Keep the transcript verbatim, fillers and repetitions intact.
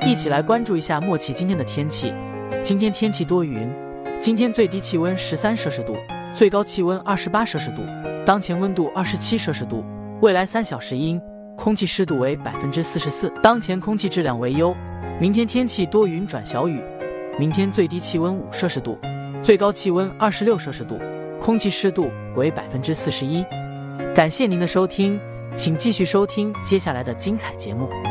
一起来关注一下默契今天的天气。今天天气多云，今天最低气温十三摄氏度，最高气温二十八摄氏度，当前温度二十七摄氏度，未来三小时阴，空气湿度为百分之四十四，当前空气质量为优。明天天气多云转小雨，明天最低气温五摄氏度，最高气温二十六摄氏度，空气湿度为百分之四十一。感谢您的收听，请继续收听接下来的精彩节目。